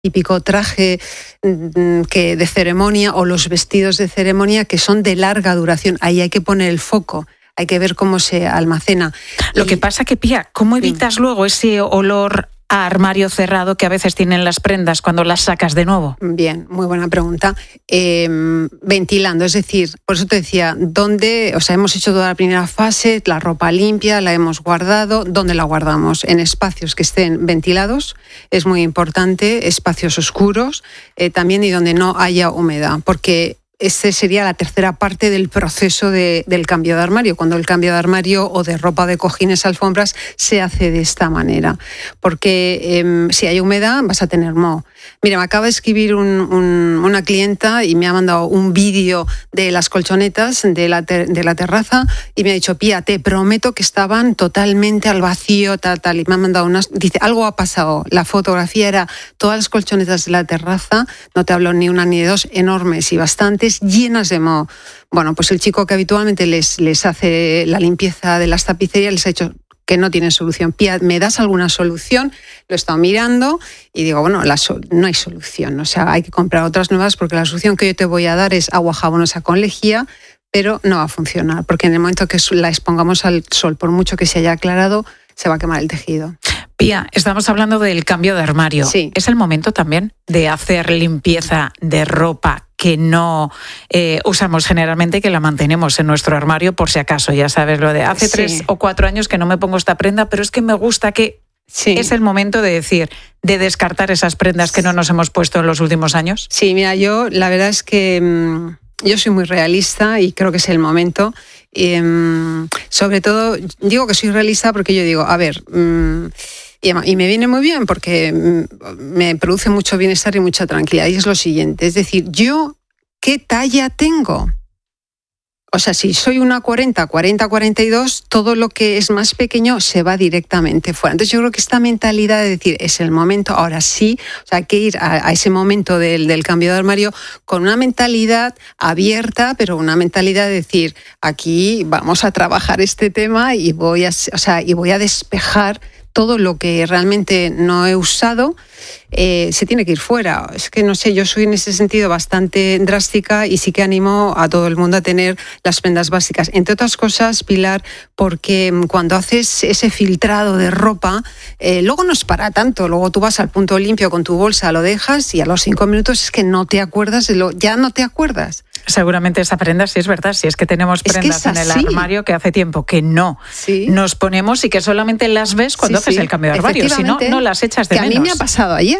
típico traje de ceremonia o los vestidos de ceremonia que son de larga duración. Ahí hay que poner el foco. Hay que ver cómo se almacena. Lo que pasa que, Pía, ¿cómo evitas luego ese olor a armario cerrado que a veces tienen las prendas cuando las sacas de nuevo? Bien, muy buena pregunta. Ventilando, es decir, por eso te decía, hemos hecho toda la primera fase, la ropa limpia, la hemos guardado. ¿Dónde la guardamos? En espacios que estén ventilados, es muy importante, espacios oscuros, también, y donde no haya humedad, porque esta sería la tercera parte del proceso del cambio de armario, cuando el cambio de armario o de ropa, de cojines, alfombras, se hace de esta manera. Porque si hay humedad vas a tener moho. Mira, me acaba de escribir una clienta y me ha mandado un vídeo de las colchonetas de la terraza y me ha dicho: Pía, te prometo que estaban totalmente al vacío, tal. Y me ha mandado dice, algo ha pasado. La fotografía era todas las colchonetas de la terraza, no te hablo ni una ni de dos, enormes y bastantes, llenas de moho. Bueno, pues el chico que habitualmente les hace la limpieza de las tapicerías les ha dicho que no tiene solución. Pía, ¿me das alguna solución? Lo he estado mirando y digo, bueno, no hay solución. O sea, hay que comprar otras nuevas, porque la solución que yo te voy a dar es agua jabonosa con lejía, pero no va a funcionar, porque en el momento que la expongamos al sol, por mucho que se haya aclarado, se va a quemar el tejido. Pía, estamos hablando del cambio de armario. Sí. ¿Es el momento también de hacer limpieza de ropa que no usamos generalmente y que la mantenemos en nuestro armario por si acaso? Ya sabes, lo de hace 3 o 4 años que no me pongo esta prenda, pero es que me gusta que... Sí. ¿Es el momento de descartar esas prendas que no nos hemos puesto en los últimos años? Sí, mira, yo la verdad es que yo soy muy realista y creo que es el momento. Sobre todo, digo que soy realista porque yo digo, a ver... Y me viene muy bien porque me produce mucho bienestar y mucha tranquilidad. Y es lo siguiente, es decir, ¿yo qué talla tengo? O sea, si soy una 40, 42, todo lo que es más pequeño se va directamente fuera. Entonces yo creo que esta mentalidad de decir, es el momento, ahora sí, o sea, hay que ir a ese momento del cambio de armario con una mentalidad abierta, pero una mentalidad de decir, aquí vamos a trabajar este tema y voy a despejar todo lo que realmente no he usado. Se tiene que ir fuera. Es que no sé, yo soy en ese sentido bastante drástica y sí que animo a todo el mundo a tener las prendas básicas. Entre otras cosas, Pilar, porque cuando haces ese filtrado de ropa, luego no es para tanto. Luego tú vas al punto limpio con tu bolsa, lo dejas y a los 5 minutos es que no te acuerdas, ya no te acuerdas. Seguramente esa prenda sí es verdad, si es que tenemos prendas en el armario que hace tiempo que no nos ponemos y que solamente las ves cuando haces el cambio de armario, si no, no las echas de menos. Que a mí me ha pasado ayer.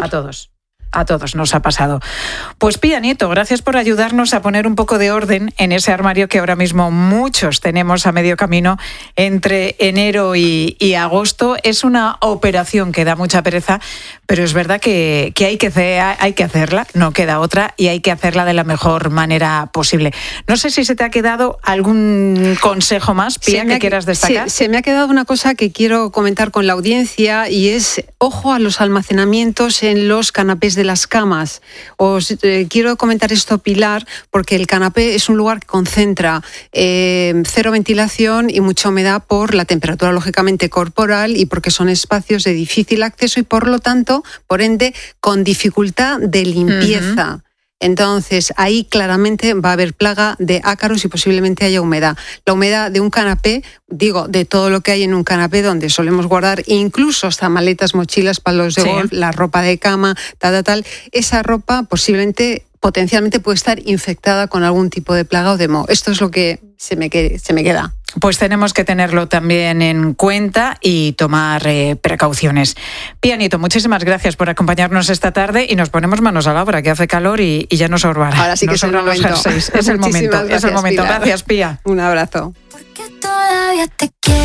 A todos nos ha pasado. Pues Pía Nieto, gracias por ayudarnos a poner un poco de orden en ese armario que ahora mismo muchos tenemos a medio camino entre enero y agosto. Es una operación que da mucha pereza, pero es verdad que hay que hacerla, no queda otra, y hay que hacerla de la mejor manera posible. No sé si se te ha quedado algún consejo más, Pía, que quieras destacar. Se me ha quedado una cosa que quiero comentar con la audiencia y es, ojo a los almacenamientos en los canapés de las camas. Os quiero comentar esto, Pilar, porque el canapé es un lugar que concentra cero ventilación y mucha humedad por la temperatura, lógicamente, corporal, y porque son espacios de difícil acceso y, por lo tanto, por ende, con dificultad de limpieza. Uh-huh. Entonces, ahí claramente va a haber plaga de ácaros y posiblemente haya humedad. La humedad de un canapé, digo, de todo lo que hay en un canapé, donde solemos guardar incluso hasta maletas, mochilas, palos de golf, la ropa de cama, tal, esa ropa potencialmente puede estar infectada con algún tipo de plaga o de moho. Esto es lo que se me queda. Pues tenemos que tenerlo también en cuenta y tomar precauciones. Pía Nieto, muchísimas gracias por acompañarnos esta tarde y nos ponemos manos a la obra, que hace calor y ya nos sobran. Ahora sí que es el momento. Es el momento, gracias, es el momento. Pilar. Gracias, Pía. Un abrazo. Porque todavía te quiero,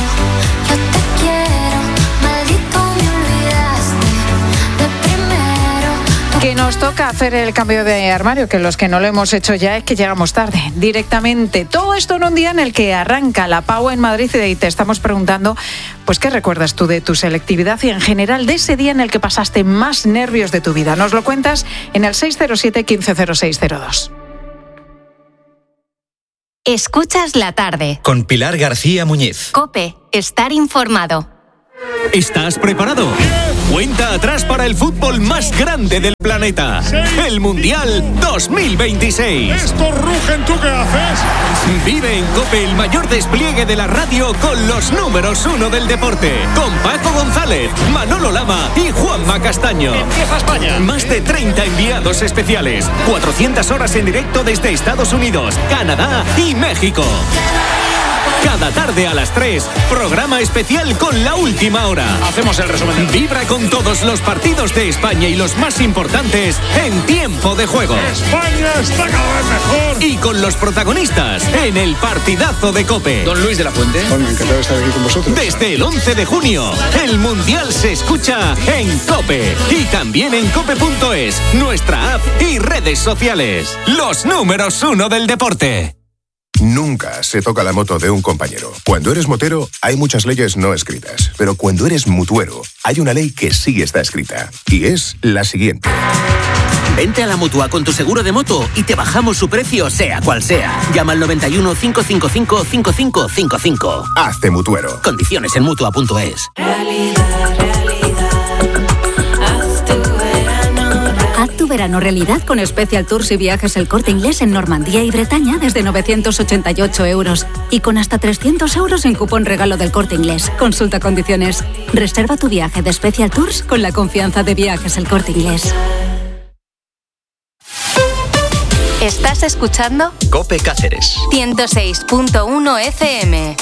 yo te quiero, maldito me olvidaste de primero. Que nos toca hacer el cambio de armario, que los que no lo hemos hecho ya es que llegamos tarde, directamente. Todo esto en un día en el que arranca la PAU en Madrid y te estamos preguntando, pues, ¿qué recuerdas tú de tu selectividad y en general de ese día en el que pasaste más nervios de tu vida? Nos lo cuentas en el 607 150602. Escuchas la tarde. Con Pilar García Muñiz. COPE, estar informado. ¿Estás preparado? Cuenta atrás para el fútbol más grande del planeta. El Mundial 2026. ¡Estos rugen! ¿Tú qué haces? Vive en COPE el mayor despliegue de la radio con los números 1 del deporte. Con Paco González, Manolo Lama y Juanma Castaño. ¡Empieza España! Más de 30 enviados especiales. 400 horas en directo desde Estados Unidos, Canadá y México. Cada tarde a las 3, programa especial con La Última Hora. Hacemos el resumen. Vibra con todos los partidos de España y los más importantes en tiempo de juego. ¡España está cada vez mejor! Y con los protagonistas en el partidazo de COPE. Don Luis de la Fuente. Bueno, encantado de estar aquí con vosotros. Desde el 11 de junio, el Mundial se escucha en COPE. Y también en cope.es, nuestra app y redes sociales. Los números 1 del deporte. Nunca se toca la moto de un compañero. Cuando eres motero, hay muchas leyes no escritas. Pero cuando eres mutuero, hay una ley que sí está escrita. Y es la siguiente. Vente a la Mutua con tu seguro de moto y te bajamos su precio, sea cual sea. Llama al 91 555 5555. Hazte mutuero. Condiciones en Mutua.es. Haz tu verano realidad con Special Tours y Viajes El Corte Inglés en Normandía y Bretaña desde 988 euros. Y con hasta 300 euros en cupón regalo del Corte Inglés. Consulta condiciones. Reserva tu viaje de Special Tours con la confianza de Viajes El Corte Inglés. ¿Estás escuchando? COPE Cáceres 106.1 FM.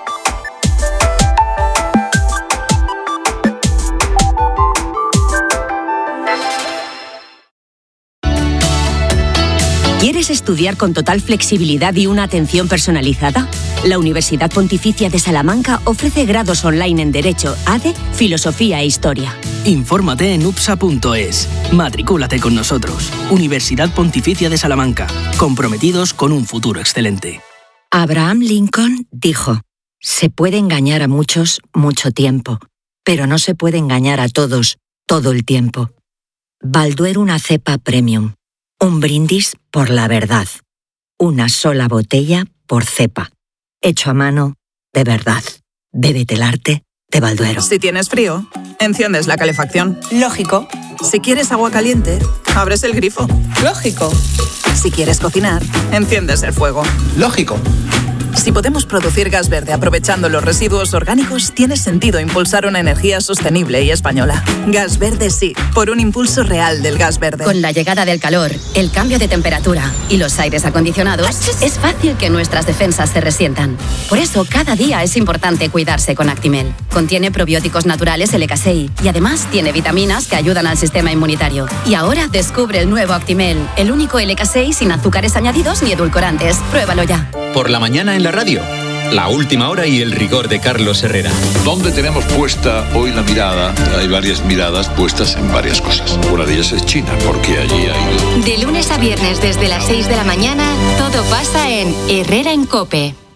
¿Quieres estudiar con total flexibilidad y una atención personalizada? La Universidad Pontificia de Salamanca ofrece grados online en Derecho, ADE, Filosofía e Historia. Infórmate en upsa.es. Matricúlate con nosotros. Universidad Pontificia de Salamanca. Comprometidos con un futuro excelente. Abraham Lincoln dijo: se puede engañar a muchos mucho tiempo, pero no se puede engañar a todos todo el tiempo. Balduero una cepa premium. Un brindis por la verdad. Una sola botella por cepa. Hecho a mano, de verdad. Bébete el arte de Balduero. Si tienes frío, enciendes la calefacción. Lógico. Si quieres agua caliente, abres el grifo. Lógico. Si quieres cocinar, enciendes el fuego. Lógico. Si podemos producir gas verde aprovechando los residuos orgánicos, tiene sentido impulsar una energía sostenible y española. Gas verde sí, por un impulso real del gas verde. Con la llegada del calor, el cambio de temperatura y los aires acondicionados, es fácil que nuestras defensas se resientan. Por eso, cada día es importante cuidarse con Actimel. Contiene probióticos naturales LK6 y además tiene vitaminas que ayudan al sistema inmunitario. Y ahora descubre el nuevo Actimel, el único LK6 sin azúcares añadidos ni edulcorantes. Pruébalo ya. Por la mañana en la radio, La Última Hora y el rigor de Carlos Herrera. ¿Dónde tenemos puesta hoy la mirada? Hay varias miradas puestas en varias cosas. Una de ellas es China, porque allí hay... De lunes a viernes desde las 6 de la mañana, todo pasa en Herrera en COPE.